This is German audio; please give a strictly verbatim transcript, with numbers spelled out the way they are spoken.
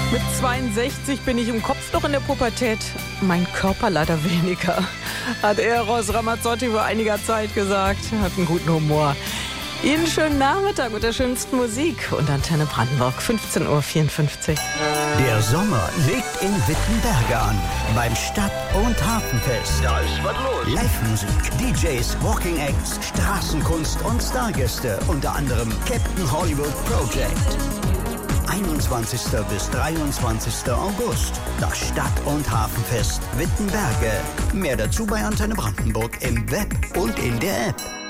Mit zweiundsechzig bin ich im Kopf noch in der Pubertät, mein Körper leider weniger, hat Eros Ramazzotti vor einiger Zeit gesagt. Hat einen guten Humor. Ihnen schönen Nachmittag mit der schönsten Musik und Antenne Brandenburg, fünfzehn Uhr vierundfünfzig. Der Sommer legt in Wittenberge an, beim Stadt- und Hafenfest. Da ist was los. Live-Musik, D Js, Walking Acts, Straßenkunst und Stargäste, unter anderem Captain Hollywood Project. einundzwanzigster bis dreiundzwanzigster August, das Stadt- und Hafenfest Wittenberge. Mehr dazu bei Antenne Brandenburg im Web und in der App.